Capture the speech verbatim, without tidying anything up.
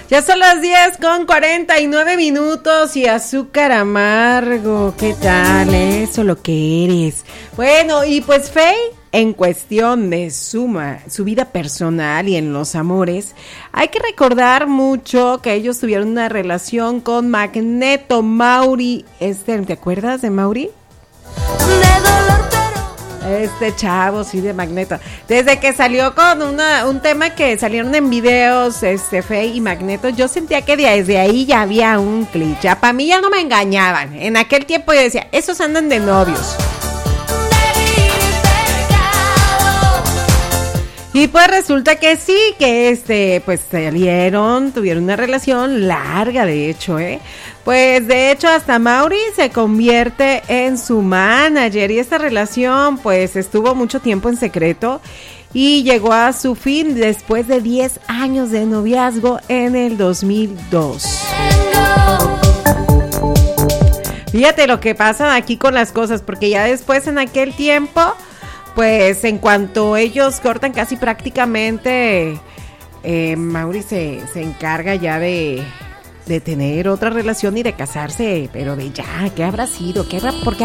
Ya son las diez con cuarenta y nueve minutos y azúcar amargo. ¿Qué tal? Eso lo que eres. Bueno, y pues Faye, en cuestión de su, su vida personal y en los amores, hay que recordar mucho que ellos tuvieron una relación con Magneto, Mauri. Este, ¿te acuerdas de Mauri? De dolor. Este chavo, sí, de Magneto. Desde que salió con una, un tema que salieron en videos, este, Faye y Magneto, yo sentía que desde ahí ya había un clic. Ya para mí ya no me engañaban. En aquel tiempo yo decía, esos andan de novios. Y pues resulta que sí, que este, pues salieron, tuvieron una relación larga, de hecho, ¿eh? Pues de hecho hasta Mauri se convierte en su manager y esta relación pues estuvo mucho tiempo en secreto y llegó a su fin después de diez años de noviazgo en el dos mil dos. Fíjate lo que pasa aquí con las cosas, porque ya después en aquel tiempo, pues en cuanto ellos cortan casi prácticamente, eh, Mauri se, se encarga ya de... de tener otra relación y de casarse, pero de ya, ¿qué habrá sido? ¿Qué habrá, ¿Por qué